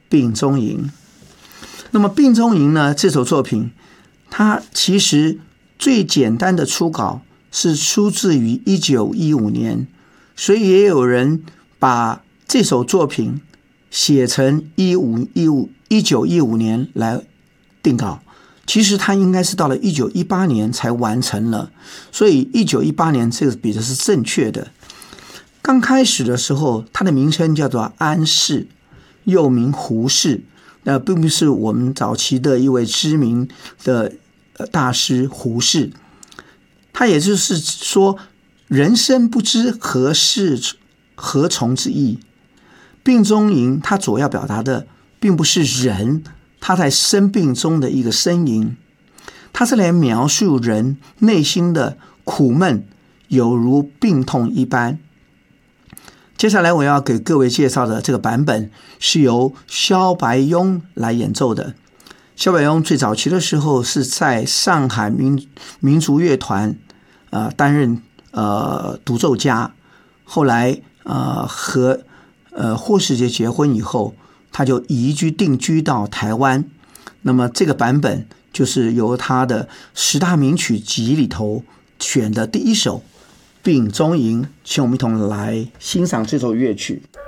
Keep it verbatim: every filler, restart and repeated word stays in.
病中吟。那么病中吟呢，这首作品它其实最简单的初稿是出自于一九一五年，所以也有人把这首作品写成一九一五年来定稿，其实它应该是到了一九一八年才完成了，所以一九一八年这个比的是正确的。刚开始的时候，它的名称叫做安氏，又名胡适，那并不是我们早期的一位知名的大师胡适。他也就是说，人生不知何事何从之意。病中吟，它主要表达的并不是人他在生病中的一个呻吟，他是来描述人内心的苦闷，有如病痛一般。接下来我要给各位介绍的这个版本是由萧白庸来演奏的。萧白庸最早期的时候是在上海民民族乐团呃担任呃独奏家，后来呃和呃霍世杰结婚以后，他就移居定居到台湾。那么这个版本就是由他的十大名曲集里头选的第一首病中吟，请我们一同来欣赏这首乐曲。